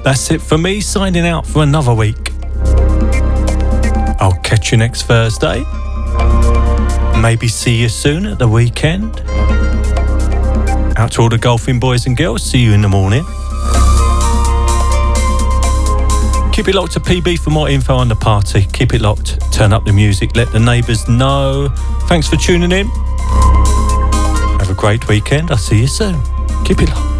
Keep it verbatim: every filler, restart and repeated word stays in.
That's it for me, signing out for another week. I'll catch you next Thursday. Maybe see you soon at the weekend. Out to all the golfing boys and girls, see you in the morning. Keep it locked to P B for more info on the party. Keep it locked, turn up the music, let the neighbours know. Thanks for tuning in. Have a great weekend, I'll see you soon. Keep it locked.